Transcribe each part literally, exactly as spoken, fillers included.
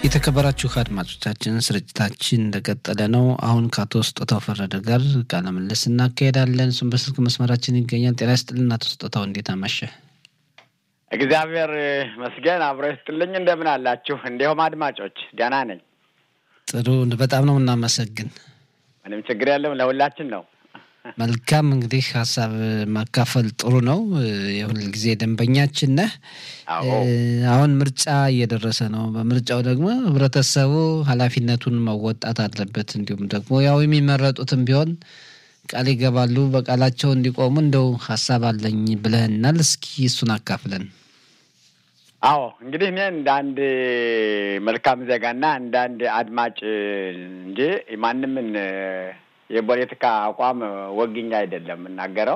የተከበራችሁ አድማጮቻችን ስርጭታችን እንደቀጠለ ነው። አሁን ከአቶ ስጦታው ፈረደ ጋር ቃለ ምልልስ እናካሄዳለን። እሱም በስልክ መስመራችን ይገኛል። ጤና ይስጥልን አቶ ስጦታው፣ እንዴት አመሸ? እግዚአብሔር ይመስገን አብሮ ይስጥልኝ። እንደምን አላችሁ? እንዲሁም አድማጮች ደህና ነኝ። ጥሩ፣ በጣም ነው እናመሰግን። ምንም ችግር የለም፣ ለሁላችን ነው። መልካም፣ እንግዲህ ሀሳብ ማካፈል ጥሩ ነው። የሁል ጊዜ ደንበኛችን ነህ። አሁን ምርጫ እየደረሰ ነው። በምርጫው ደግሞ ህብረተሰቡ ኃላፊነቱን መወጣት አለበት። እንዲሁም ደግሞ ያው የሚመረጡትም ቢሆን ቃል ይገባሉ፣ በቃላቸው እንዲቆሙ እንደው ሀሳብ አለኝ ብለህናል። እስኪ እሱን አካፍለን። አዎ እንግዲህ እኔ እንደ አንድ መልካም ዜጋና እንደ አንድ አድማጭ እንጂ ማንምን የፖለቲካ አቋም ወግኛ አይደለም እናገረው።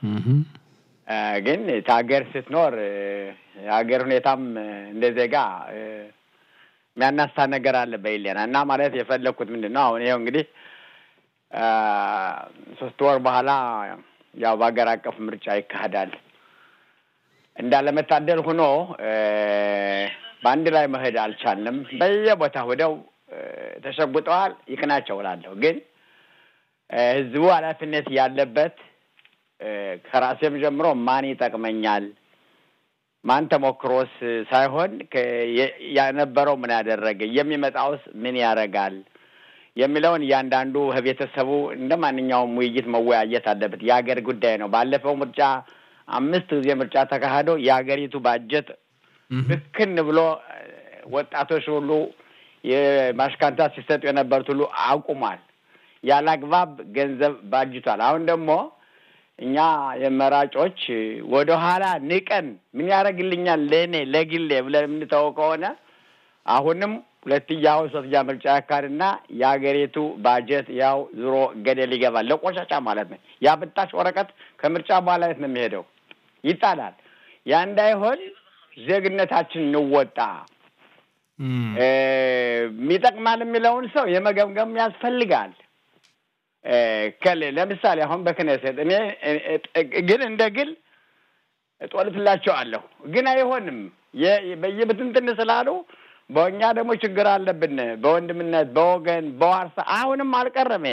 ግን ታገር ስትኖር የሀገር ሁኔታም እንደ ዜጋ የሚያናሳ ነገር አለ በይለና እና ማለት የፈለኩት ምንድነው አሁን ይሄው እንግዲህ ሶስት ወር በኋላ ያው በአገር አቀፍ ምርጫ ይካሄዳል። እንዳለመታደል ሆኖ በአንድ ላይ መሄድ አልቻልንም። በየቦታው ወደው ተሸጉጠዋል። ይቅናቸው እላለሁ። ግን ህዝቡ ኃላፊነት ያለበት ከራሴም ጀምሮ ማን ይጠቅመኛል ማን ተሞክሮስ ሳይሆን ያነበረው ምን ያደረገ የሚመጣውስ ምን ያረጋል የሚለውን ያንዳንዱ ህቤተሰቡ እንደማንኛውም ውይይት መወያየት አለበት። የሀገር ጉዳይ ነው። ባለፈው ምርጫ አምስት ጊዜ ምርጫ ተካሄዶ የሀገሪቱ ባጀት ልክን ብሎ ወጣቶች ሁሉ የማሽካንታ ሲሰጡ የነበሩት ሁሉ አቁሟል። ያላግባብ ገንዘብ ባጅቷል። አሁን ደግሞ እኛ የመራጮች ወደ ኋላ ንቀን ምን ያረግልኛል ለኔ ለግሌ ብለን የምንተው ከሆነ አሁንም ሁለተኛው ሶስተኛ ምርጫ ያካርና የሀገሪቱ ባጀት ያው ዙሮ ገደል ይገባል። ለቆሻሻ ማለት ነው። ያብጣሽ ወረቀት ከምርጫ በኋላ የት ነው የሚሄደው? ይጣላል። ያ እንዳይሆን ዜግነታችን እንወጣ። እ ሚጠቅማል የሚለውን ሰው የመገምገም ያስፈልጋል። ከለ ለምሳሌ አሁን በከነሰት እኔ ግን እንደግል ጦልፍላቸው አለሁ ግን አይሆንም በየብትንትን ስላሉ በእኛ ደግሞ ችግር አለብን በወንድምነት በወገን በዋርሳ አሁንም አልቀረም።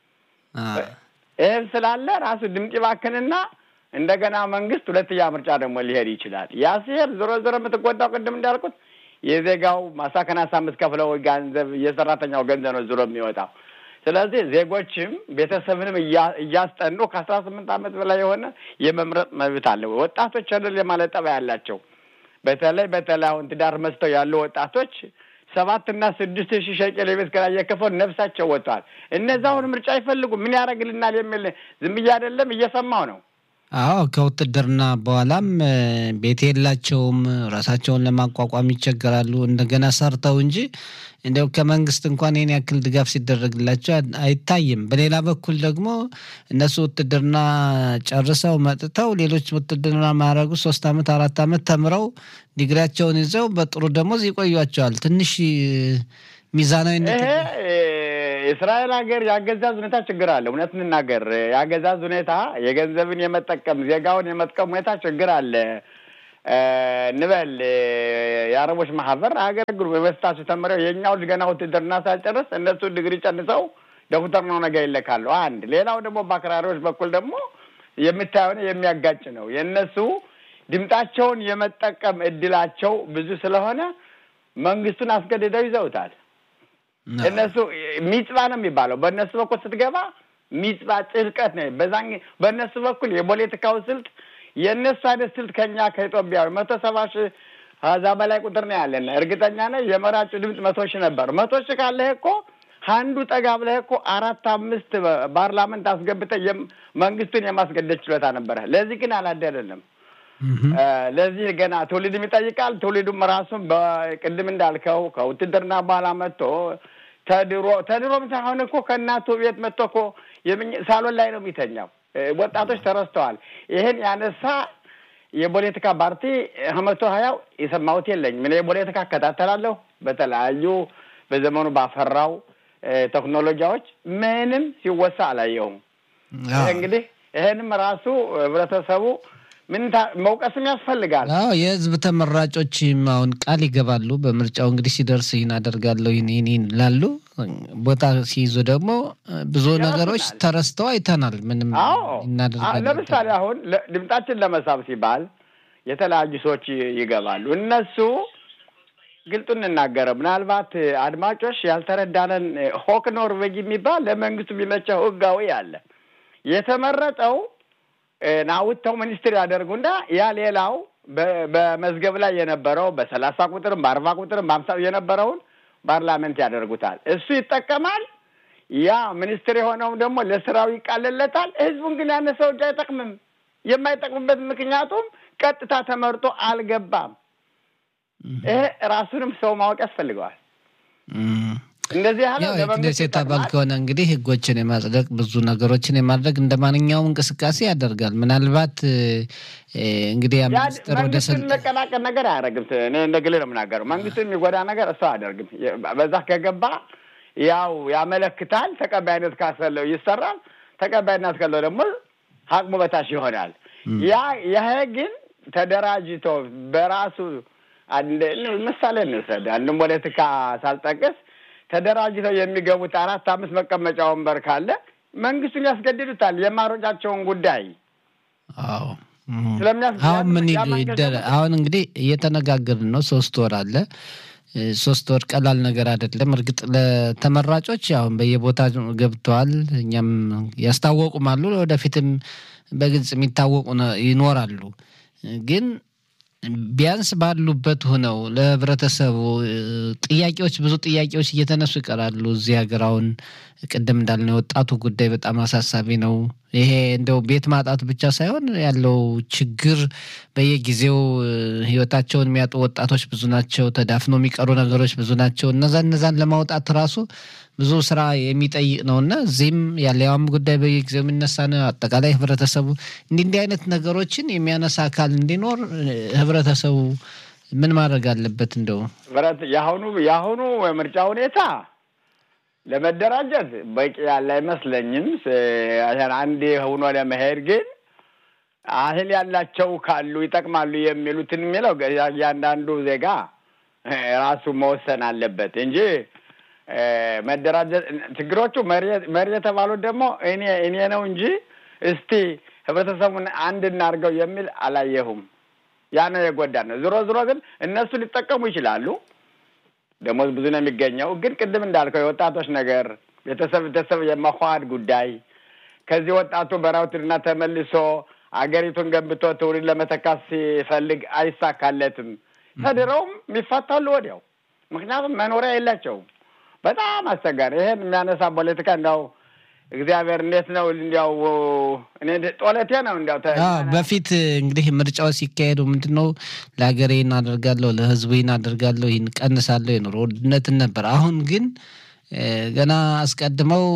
እህ ስላለ ራሱ ድምጽ ባከንና እንደገና መንግስት ሁለተኛ ምርጫ ደግሞ ሊሄድ ይችላል። ያ ሲሄድ ዞሮ ዞሮ የምትቆጣው ቅድም እንዳልኩት የዜጋው ማሳከናሳ መስከፍለው ገንዘብ የሰራተኛው ገንዘብ ነው ዞሮ የሚወጣው። ስለዚህ ዜጎችም ቤተሰብንም እያስጠኑ ከአስራ ስምንት ዓመት በላይ የሆነ የመምረጥ መብት አለ። ወጣቶች አይደል የማለት ጠባይ ያላቸው በተለይ በተለይ አሁን ትዳር መስተው ያሉ ወጣቶች ሰባት እና ስድስት ሺህ ሸቀል የቤት ኪራይ እየከፈሉ ነፍሳቸው ወጥቷል። እነዛውን ምርጫ ይፈልጉ ምን ያረግልናል የሚል ዝም ብዬ አይደለም እየሰማው ነው። አዎ ከውትድርና በኋላም ቤት የላቸውም። ራሳቸውን ለማቋቋም ይቸገራሉ። እንደገና ሰርተው እንጂ እንደው ከመንግስት እንኳን የኔ ያክል ድጋፍ ሲደረግላቸው አይታይም። በሌላ በኩል ደግሞ እነሱ ውትድርና ጨርሰው መጥተው ሌሎች ውትድርና ማረጉ ሶስት አመት አራት አመት ተምረው ዲግሪያቸውን ይዘው በጥሩ ደሞዝ ይቆዩዋቸዋል። ትንሽ ሚዛናዊነት እስራኤል ሀገር ያገዛዝ ሁኔታ ችግር አለ። እውነት እንናገር ያገዛዝ ሁኔታ የገንዘብን የመጠቀም ዜጋውን የመጥቀም ሁኔታ ችግር አለ። ንበል የአረቦች ማህበር አገርግሩ በመስታሱ ተመረው የኛው ገና ውትድርና ሳይጨርስ እነሱ ዲግሪ ጨርሰው ዶክተር ነው ነገ ይለካሉ። አንድ ሌላው ደግሞ በአክራሪዎች በኩል ደግሞ የምታዩን የሚያጋጭ ነው። የነሱ ድምጣቸውን የመጠቀም እድላቸው ብዙ ስለሆነ መንግስቱን አስገድደው ይዘውታል። እነሱ ሚጽባ ነው የሚባለው በእነሱ በኩል ስትገባ ሚጽባ ጥልቀት ነው። በዛኝ በእነሱ በኩል የፖለቲካው ስልት የነሱ አይነት ስልት ከኛ ከኢትዮጵያ መቶ ሰባ ሺህ ሀዛ በላይ ቁጥር ነው ያለን። እርግጠኛ ነኝ የመራጩ ድምጽ መቶ ሺህ ነበር። መቶ ሺህ ካለህ እኮ አንዱ ጠጋ ብለህ እኮ አራት አምስት ፓርላመንት አስገብተህ መንግስቱን የማስገደድ ችሎታ ነበር። ለዚህ ግን አላደረንም። ለዚህ ገና ትውልድም ይጠይቃል። ትውልዱም ራሱን በቅድም እንዳልከው ከውትድርና በኋላ መጥቶ ተድሮ ተድሮም ሳይሆን እኮ ከእናቱ ቤት መጥቶ እኮ ሳሎን ላይ ነው የሚተኛው። ወጣቶች ተረስተዋል። ይሄን ያነሳ የፖለቲካ ፓርቲ መቶ ሀያ የሰማሁት የለኝም። ምን የፖለቲካ አከታተላለሁ በተለያዩ በዘመኑ ባፈራው ቴክኖሎጂዎች ምንም ሲወሳ አላየሁም። እንግዲህ ይሄንም ራሱ ህብረተሰቡ ምን መውቀስም ያስፈልጋል አዎ የህዝብ ተመራጮችም አሁን ቃል ይገባሉ በምርጫው እንግዲህ ሲደርስ ይህን አደርጋለሁ ይህን ይህን ላሉ ቦታ ሲይዙ ደግሞ ብዙ ነገሮች ተረስተው አይተናል ምንም እናደርጋለን ለምሳሌ አሁን ድምጣችን ለመሳብ ሲባል የተለያዩ ሰዎች ይገባሉ እነሱ ግልጡን እናገረ ምናልባት አድማጮች ያልተረዳነን ሆክ ኖርዌጅ የሚባል ለመንግስቱ ቢመቸው ህጋዊ ያለ የተመረጠው ናውተው ሚኒስትር ያደርጉና ያ ሌላው በመዝገብ ላይ የነበረው በሰላሳ ቁጥር በአርባ ቁጥር በአምሳ የነበረውን ፓርላመንት ያደርጉታል እሱ ይጠቀማል ያ ሚኒስትር የሆነው ደግሞ ለስራው ይቃለለታል ህዝቡን ግን ያነሰው አይጠቅምም የማይጠቅምበት ምክንያቱም ቀጥታ ተመርጦ አልገባም እህ ራሱንም ሰው ማወቅ ያስፈልጋል እንደዚህ ያለው ለመንግስት አባል ከሆነ እንግዲህ ህጎችን የማጽደቅ ብዙ ነገሮችን የማድረግ እንደማንኛውም እንቅስቃሴ ያደርጋል ምናልባት እንግዲህ አምስተር ወደ ሰልፍ ለቀላቀል ነገር አያረግም እኔ እንደግል ነው የምናገረው መንግስቱን የሚጎዳ ነገር እሱ አያደርግም በዛ ከገባ ያው ያመለክታል ተቀባይነት ካሰለው ይሰራል ተቀባይነት ካለው ደግሞ ሀቅሙ በታሽ ይሆናል ያ ይሄ ግን ተደራጅቶ በራሱ አንድ ምሳሌ ነው ሰደ አንድ ፖለቲካ ሳልጠቅስ ተደራጅተው የሚገቡት አራት አምስት መቀመጫ ወንበር ካለ መንግስቱን ያስገድዱታል የማሮጫቸውን ጉዳይ አዎ ስለሚያስገድዱ ምን ይደረ አሁን እንግዲህ እየተነጋገርን ነው ሶስት ወር አለ ሶስት ወር ቀላል ነገር አይደለም እርግጥ ለተመራጮች አሁን በየቦታው ገብተዋል እኛም ያስታወቁማሉ ወደፊትም በግልጽ የሚታወቁ ይኖራሉ ግን ቢያንስ ባሉበት ሆነው ለህብረተሰቡ ጥያቄዎች ብዙ ጥያቄዎች እየተነሱ ይቀራሉ እዚህ ሀገራውን ቀደም እንዳልነው ወጣቱ ጉዳይ በጣም አሳሳቢ ነው ይሄ እንደው ቤት ማጣት ብቻ ሳይሆን ያለው ችግር በየጊዜው ህይወታቸውን የሚያጡ ወጣቶች ብዙ ናቸው ተዳፍኖ የሚቀሩ ነገሮች ብዙ ናቸው እነዛ እነዛን ለማውጣት ራሱ ብዙ ስራ የሚጠይቅ ነውና እዚህም ያለያም ጉዳይ በየጊዜው የሚነሳ ነው አጠቃላይ ህብረተሰቡ እንዲህ እንዲህ አይነት ነገሮችን የሚያነሳ አካል እንዲኖር ህብረተሰቡ ምን ማድረግ አለበት እንደው ወራት ያሁኑ ያሁኑ ምርጫ ሁኔታ ለመደራጀት በቂ ያለ አይመስለኝም አንዴ ሆኖ ለመሄድ ግን አህል ያላቸው ካሉ ይጠቅማሉ የሚሉትን የሚለው ያንዳንዱ ዜጋ ራሱ መወሰን አለበት እንጂ መደራጀት ችግሮቹ መሪ የተባሉት ደግሞ እኔ እኔ ነው እንጂ እስቲ ህብረተሰቡን አንድ እናርገው የሚል አላየሁም ያ ነው የጎዳነው ዞሮ ዞሮ ግን እነሱ ሊጠቀሙ ይችላሉ ደሞዝ ብዙ ነው የሚገኘው ግን ቅድም እንዳልከው የወጣቶች ነገር ቤተሰብ ቤተሰብ የማዋሃድ ጉዳይ ከዚህ ወጣቱ በራውትና ተመልሶ አገሪቱን ገንብቶ ትውልድ ለመተካት ሲፈልግ አይሳካለትም ተደረውም የሚፈታሉ ወዲያው ምክንያቱም መኖሪያ የላቸውም በጣም አስቸጋሪ ይሄን የሚያነሳ ፖለቲካ እንዳው እግዚአብሔር እንዴት ነው እንዲያው እኔ ጦለቴ ነው እንዲያው አዎ በፊት እንግዲህ ምርጫው ሲካሄዱ ምንድነው ለሀገሬ እናደርጋለሁ ለህዝቡ እናደርጋለሁ ይሄን ቀንሳለሁ የኑሮ ውድነት ነበር አሁን ግን ገና አስቀድመው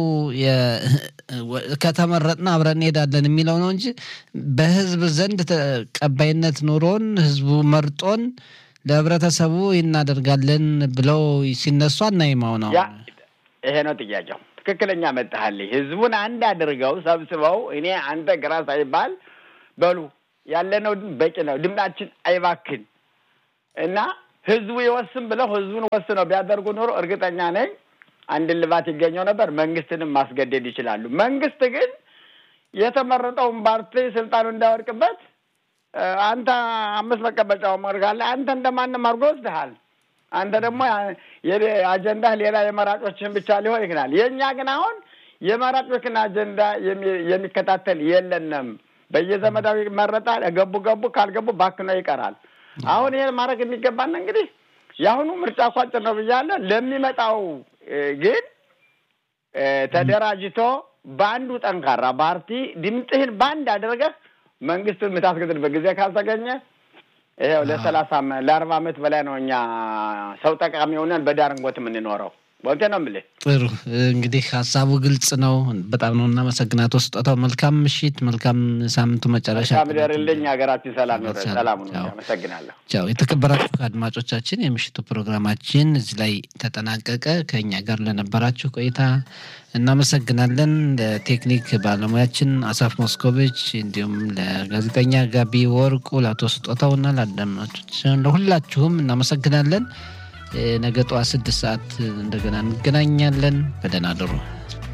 ከተመረጥና አብረን ሄዳለን የሚለው ነው እንጂ በህዝብ ዘንድ ተቀባይነት ኑሮን ህዝቡ መርጦን ለህብረተሰቡ እናደርጋለን ብለው ሲነሱ እናይማው ነው ያ ይሄ ነው ጥያቄው ትክክለኛ መጣሃል ህዝቡን አንድ አድርገው ሰብስበው እኔ አንተ ግራ ሳይባል በሉ ያለነው በቂ ነው ድምጣችን አይባክን እና ህዝቡ ይወስን ብለው ህዝቡን ወስነው ቢያደርጉ ኖሮ እርግጠኛ ነኝ አንድ ልባት ይገኘው ነበር መንግስትንም ማስገደድ ይችላሉ መንግስት ግን የተመረጠውን ፓርቲ ስልጣኑ እንዳወርቅበት አንተ አምስት መቀበጫው ማርጋለ አንተ እንደማንም አርጎ ወስደሃል አንተ ደግሞ የአጀንዳ ሌላ የመራጮችን ብቻ ሊሆን ይችላል የኛ ግን አሁን የመራጮችን አጀንዳ የሚከታተል የለንም በየዘመዳዊ መረጣል ገቡ ገቡ ካልገቡ ባክነው ይቀራል አሁን ይሄ ማድረግ የሚገባን እንግዲህ ያሁኑ ምርጫ ቋጭ ነው ብያለሁ ለሚመጣው ግን ተደራጅቶ ባንዱ ጠንካራ ፓርቲ ድምጥህን ባንድ አድርገህ መንግስቱን ምታስገድል በጊዜ ካልተገኘ ይሄው ለሰላሳ ለአርባ አመት በላይ ነውኛ ሰው ተቃሚ ሆነን በዳርንጎት ምን እንኖረው ወልተ ነው የምልህ። ጥሩ እንግዲህ ሀሳቡ ግልጽ ነው። በጣም ነው እናመሰግናለሁ ስጦታው። መልካም ምሽት፣ መልካም ሳምንቱ መጨረሻ። መልካም ደርልኝ። ሀገራችን ሰላም ነው። ሰላም ነው። አመሰግናለሁ። ቻው። የተከበራችሁ አድማጮቻችን የምሽቱ ፕሮግራማችን እዚህ ላይ ተጠናቀቀ። ከኛ ጋር ለነበራችሁ ቆይታ እናመሰግናለን። ለቴክኒክ ባለሙያችን አሳፍ ሞስኮቪች፣ እንዲሁም ለጋዜጠኛ ጋቢ ወርቁ፣ ለአቶ ስጦታውና ለአድማጮቻችን ለሁላችሁም እናመሰግናለን። ነገ ጠዋት ስድስት ሰዓት እንደገና እንገናኛለን። በደህና አደሩ።